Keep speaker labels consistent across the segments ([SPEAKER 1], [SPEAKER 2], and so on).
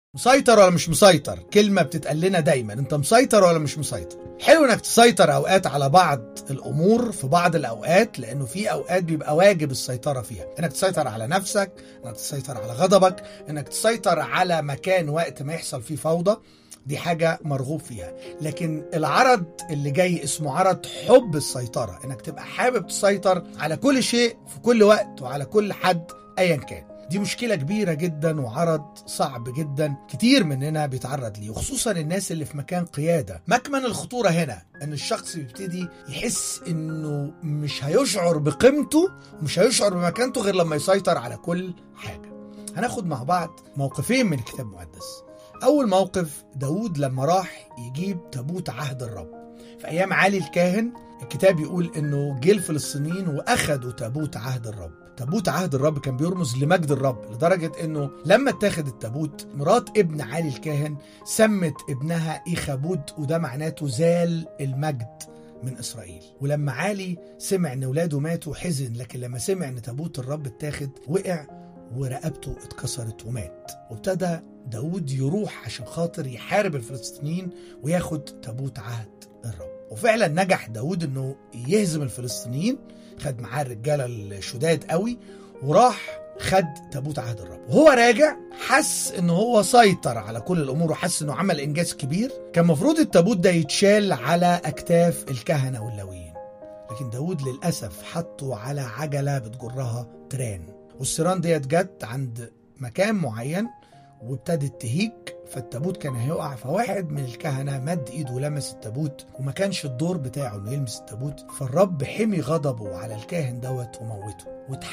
[SPEAKER 1] مسيطر ولا مش مسيطر؟ كلمة بتتقال لنا دايما، انت مسيطر ولا مش مسيطر؟ حلو انك تسيطر اوقات على بعض الامور في بعض الاوقات، لانه في اوقات بيبقى واجب السيطرة فيها، انك تسيطر على نفسك، انك تسيطر على غضبك، انك تسيطر على مكان وقت ما يحصل فيه فوضى، دي حاجة مرغوب فيها. لكن العرض اللي جاي اسمه عرض حب السيطرة، انك تبقى حابب تسيطر على كل شيء في كل وقت وعلى كل حد ايا كان. دي مشكلة كبيرة جدا وعرض صعب جدا كتير مننا بيتعرض ليه، وخصوصا الناس اللي في مكان قيادة. مكمن الخطورة هنا ان الشخص يبتدي يحس انه مش هيشعر بقيمته ومش هيشعر بمكانته غير لما يسيطر على كل حاجة. هناخد مع بعض موقفين من الكتاب المقدس. اول موقف داود لما راح يجيب تابوت عهد الرب في ايام علي الكاهن. الكتاب يقول انه جه الفلسطينيين واخدوا تابوت عهد الرب. تابوت عهد الرب كان بيرمز لمجد الرب، لدرجة انه لما اتاخد التابوت مرات ابن علي الكاهن سمت ابنها إيخابود، وده معناته زال المجد من إسرائيل. ولما علي سمع ان ولاده ماتوا حزن، لكن لما سمع ان تابوت الرب اتاخد وقع ورقبته اتكسرت ومات. وابتدى داود يروح عشان خاطر يحارب الفلسطينيين وياخد تابوت عهد الرب. وفعلا نجح داود انه يهزم الفلسطينيين، خد معاه الرجاله الشداد قوي وراح خد تابوت عهد الرب. وهو راجع حس انه هو سيطر على كل الامور وحس انه عمل انجاز كبير. كان مفروض التابوت ده يتشال على اكتاف الكهنه واللاويين، لكن داود للاسف حطه على عجله بتجرها تران، والسيران ديت جت عند مكان معين وابتدت تهيج، فالتابوت كان هيقع. فواحد من الكهنة مد ايده ولمس التابوت، وما كانش الدور بتاعه انه يلمس التابوت، فالرب حمي غضبه على الكاهن دوت وموته،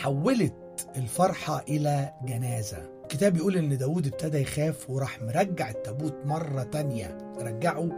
[SPEAKER 1] وتحولت الفرحة الى جنازة. الكتاب يقول ان داود ابتدى يخاف وراح مرجع التابوت مرة تانية، رجعه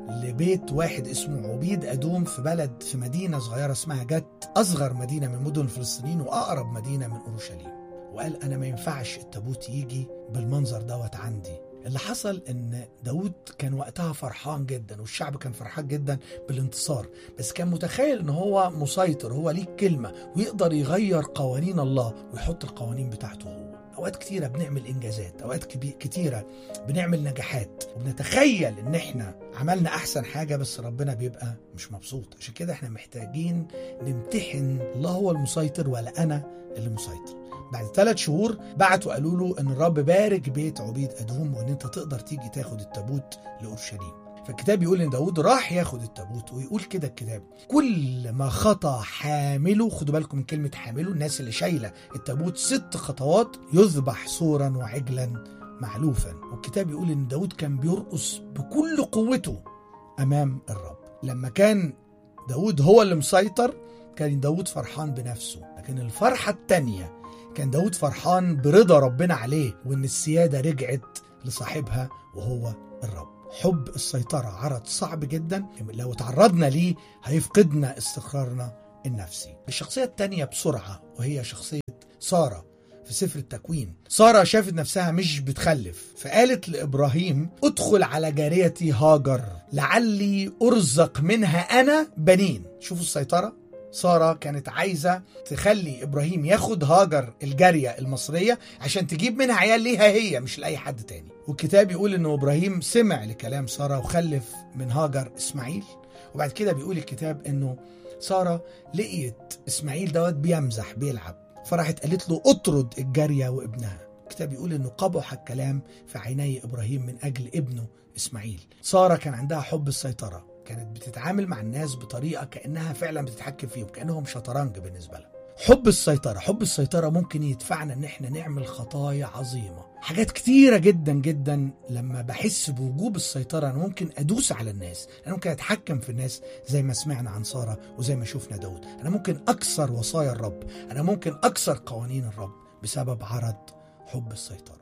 [SPEAKER 1] لبيت واحد اسمه عبيد أدوم في بلد في مدينة صغيرة اسمها جت، أصغر مدينة من مدن الفلسطينيين وأقرب مدينة من أورشليم. وقال أنا ما ينفعش التابوت يجي بالمنظر دوت عندي. اللي حصل ان داود كان وقتها فرحان جدا، والشعب كان فرحان جدا بالانتصار، بس كان متخيل ان هو مسيطر، هو ليه كلمة ويقدر يغير قوانين الله ويحط القوانين بتاعته هو. اوقات كتيرة بنعمل انجازات، اوقات كتيرة بنعمل نجاحات وبنتخيل ان احنا عملنا احسن حاجة، بس ربنا بيبقى مش مبسوط. عشان كده احنا محتاجين نمتحن الله هو المسيطر ولا انا اللي مسيطر. بعد 3 شهور بعتوا قالوا له ان الرب بارك بيت عبيد أدوم وان انت تقدر تيجي تاخد التابوت لأورشليم. فالكتاب يقول ان داود راح ياخد التابوت، ويقول كده الكتاب كل ما خطى حامله، خدوا بالكم من كلمة حامله، الناس اللي شايلة التابوت 6 خطوات يذبح صورا وعجلا معلوفا. والكتاب يقول ان داود كان بيرقص بكل قوته امام الرب. لما كان داود هو اللي مسيطر كان داود فرحان بنفسه، لكن الفرحة التانية كان داود فرحان برضا ربنا عليه وان السيادة رجعت لصاحبها وهو الرب. حب السيطرة عرض صعب جدا، لو تعرضنا ليه هيفقدنا استقرارنا النفسي. الشخصية التانية بسرعة وهي شخصية سارة في سفر التكوين. سارة شافت نفسها مش بتخلف، فقالت لإبراهيم ادخل على جاريتي هاجر لعلي أرزق منها أنا بنين. شوفوا السيطرة. سارة كانت عايزة تخلي إبراهيم ياخد هاجر الجارية المصرية عشان تجيب منها عيال ليها هي مش لأي حد تاني. والكتاب يقول إنه إبراهيم سمع لكلام سارة وخلف من هاجر إسماعيل. وبعد كده بيقول الكتاب إنه سارة لقيت إسماعيل دوت بيمزح بيلعب، فراحت قالت له اطرد الجارية وابنها. الكتاب يقول إنه قبح الكلام في عيني إبراهيم من أجل ابنه إسماعيل. سارة كان عندها حب السيطرة، كانت بتتعامل مع الناس بطريقة كأنها فعلا بتتحكم فيهم، كأنهم شطرنج بالنسبة لها. حب السيطرة ممكن يدفعنا ان احنا نعمل خطايا عظيمة، حاجات كتيرة جدا جدا. لما بحس بوجوب السيطرة انا ممكن ادوس على الناس، انا ممكن اتحكم في الناس زي ما سمعنا عن سارة وزي ما شفنا داود. انا ممكن اكسر وصايا الرب، انا ممكن اكسر قوانين الرب بسبب عرض حب السيطرة.